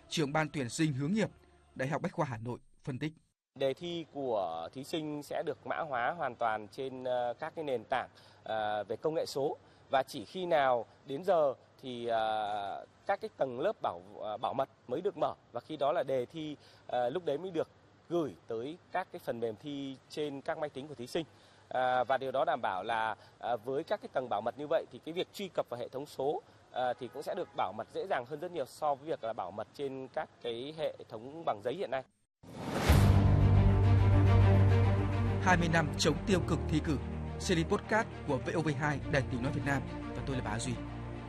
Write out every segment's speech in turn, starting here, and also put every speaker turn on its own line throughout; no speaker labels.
trưởng ban tuyển sinh hướng nghiệp, Đại học Bách khoa Hà Nội phân tích.
Đề thi của thí sinh sẽ được mã hóa hoàn toàn trên các cái nền tảng về công nghệ số, và chỉ khi nào đến giờ thì các cái tầng lớp bảo mật mới được mở, và khi đó là đề thi lúc đấy mới được gửi tới các cái phần mềm thi trên các máy tính của thí sinh. Và điều đó đảm bảo là với các cái tầng bảo mật như vậy thì cái việc truy cập vào hệ thống số thì cũng sẽ được bảo mật dễ dàng hơn rất nhiều so với việc là bảo mật trên các cái hệ thống bằng giấy hiện nay.
20 năm chống tiêu cực thi cử, series podcast của VOV2 Đài Tiếng nói Việt Nam, và tôi là Bá Duy.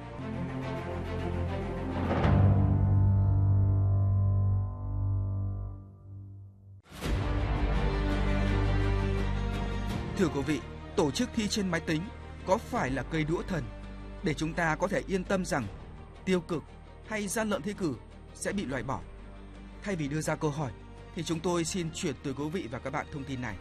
Thưa quý vị, tổ chức thi trên máy tính có phải là cây đũa thần để chúng ta có thể yên tâm rằng tiêu cực hay gian lận thi cử sẽ bị loại bỏ? Thay vì đưa ra câu hỏi thì chúng tôi xin chuyển tới quý vị và các bạn thông tin này.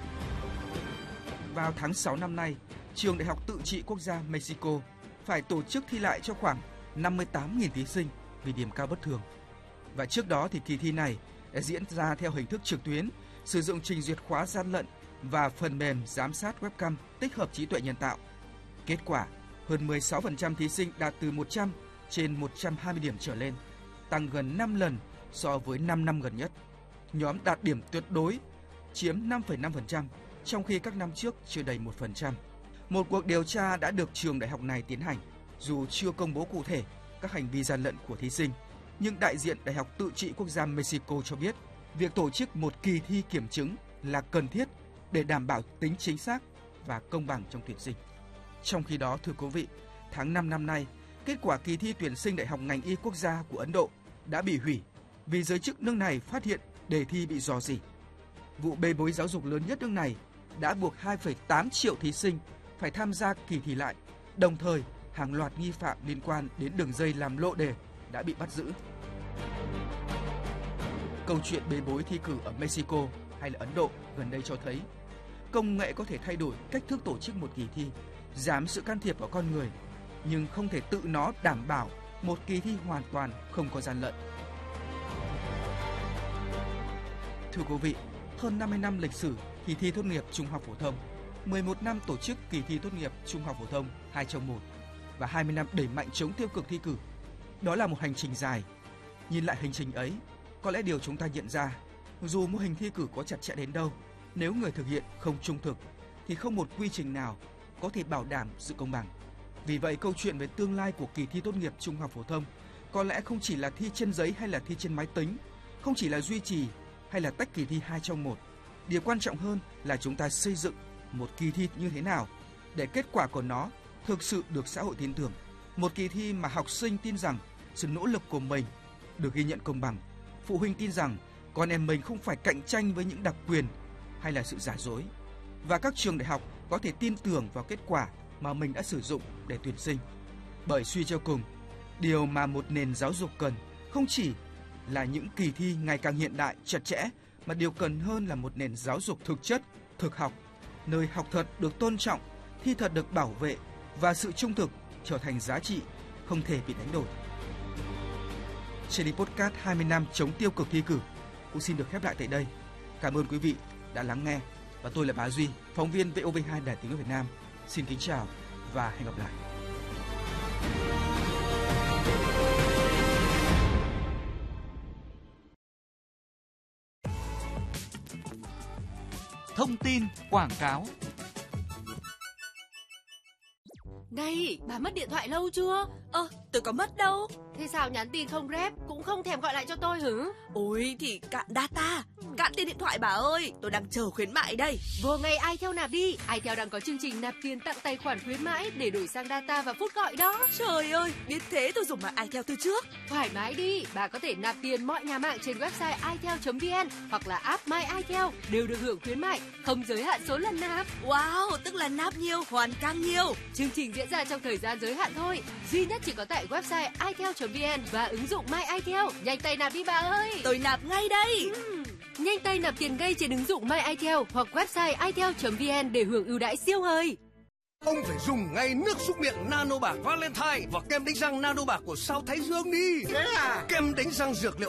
Vào tháng 6 năm nay, Trường Đại học Tự trị Quốc gia Mexico phải tổ chức thi lại cho khoảng 58.000 thí sinh vì điểm cao bất thường. Và trước đó thì kỳ thi này đã diễn ra theo hình thức trực tuyến, sử dụng trình duyệt khóa gian lận và phần mềm giám sát webcam tích hợp trí tuệ nhân tạo. Kết quả, hơn 16% thí sinh đạt từ 100 trên 120 điểm trở lên, tăng gần 5 lần so với 5 năm gần nhất. Nhóm đạt điểm tuyệt đối chiếm 5,5%, trong khi các năm trước chưa đầy 1%. Một cuộc điều tra đã được trường đại học này tiến hành, dù chưa công bố cụ thể các hành vi gian lận của thí sinh, nhưng đại diện Đại học Tự trị Quốc gia Mexico cho biết, việc tổ chức một kỳ thi kiểm chứng là cần thiết để đảm bảo tính chính xác và công bằng trong tuyển sinh. Trong khi đó, thưa quý vị, tháng 5 năm nay, kết quả kỳ thi tuyển sinh Đại học ngành y quốc gia của Ấn Độ đã bị hủy vì giới chức nước này phát hiện đề thi bị rò rỉ. Vụ bê bối giáo dục lớn nhất nước này đã buộc 2,8 triệu thí sinh phải tham gia kỳ thi lại, đồng thời hàng loạt nghi phạm liên quan đến đường dây làm lộ đề đã bị bắt giữ. Câu chuyện bê bối thi cử ở Mexico hay là Ấn Độ gần đây cho thấy công nghệ có thể thay đổi cách thức tổ chức một kỳ thi, giảm sự can thiệp vào con người, nhưng không thể tự nó đảm bảo một kỳ thi hoàn toàn không có gian lận. Thưa quý vị, hơn 50 năm lịch sử kỳ thi tốt nghiệp trung học phổ thông, 11 năm tổ chức kỳ thi tốt nghiệp trung học phổ thông 2 trong 1 và 20 năm đẩy mạnh chống tiêu cực thi cử. Đó là một hành trình dài. Nhìn lại hành trình ấy, có lẽ điều chúng ta nhận ra, dù mô hình thi cử có chặt chẽ đến đâu, nếu người thực hiện không trung thực thì không một quy trình nào có thể bảo đảm sự công bằng. Vì vậy, câu chuyện về tương lai của kỳ thi tốt nghiệp trung học phổ thông có lẽ không chỉ là thi trên giấy hay là thi trên máy tính, không chỉ là duy trì hay là tách kỳ thi 2 trong 1. Điều quan trọng hơn là chúng ta xây dựng một kỳ thi như thế nào để kết quả của nó thực sự được xã hội tin tưởng. Một kỳ thi mà học sinh tin rằng sự nỗ lực của mình được ghi nhận công bằng. Phụ huynh tin rằng con em mình không phải cạnh tranh với những đặc quyền hay là sự giả dối. Và các trường đại học có thể tin tưởng vào kết quả mà mình đã sử dụng để tuyển sinh. Bởi suy cho cùng, điều mà một nền giáo dục cần không chỉ là những kỳ thi ngày càng hiện đại, chặt chẽ, mà điều cần hơn là một nền giáo dục thực chất, thực học, nơi học thật được tôn trọng, thi thật được bảo vệ và sự trung thực trở thành giá trị không thể bị đánh đổi. Series podcast 20 năm chống tiêu cực thi cử cũng xin được khép lại tại đây. Cảm ơn quý vị đã lắng nghe và tôi là Bá Duy, phóng viên VOV2 Đài Tiếng nói Việt Nam. Xin kính chào và hẹn gặp lại.
Thông tin quảng cáo.
Này, bà mất điện thoại lâu chưa?
Tôi có mất đâu.
Thế sao nhắn tin không rep, cũng không thèm gọi lại cho tôi hử?
Ôi thì cạn data, cạn tiền điện thoại bà ơi, tôi đang chờ khuyến mại đây.
Vô ngay iTel nạp đi, iTel đang có chương trình nạp tiền tặng tài khoản khuyến mãi để đổi sang data và phút gọi đó.
Trời ơi, biết thế tôi dùng mạng iTel từ trước.
Thoải mái đi, bà có thể nạp tiền mọi nhà mạng trên website itel.vn hoặc là app My iTel đều được hưởng khuyến mại, không giới hạn số lần nạp.
Wow, tức là nạp nhiều, hoàn càng nhiều.
Chương trình diễn ra trong thời gian giới hạn thôi, duy nhất chỉ có tại website itel.vn và ứng dụng My iTel. Nhanh tay nạp đi bà ơi.
Tôi nạp ngay đây.
Nhanh tay nạp tiền ngay trên ứng dụng My iTel hoặc website itel.vn để hưởng ưu đãi siêu hời.
Ông phải dùng ngay nước súc miệng Nano Bạc Valentine và kem đánh răng Nano Bạc của Sao Thái Dương đi.
Thế à?
Kem đánh răng dược liệu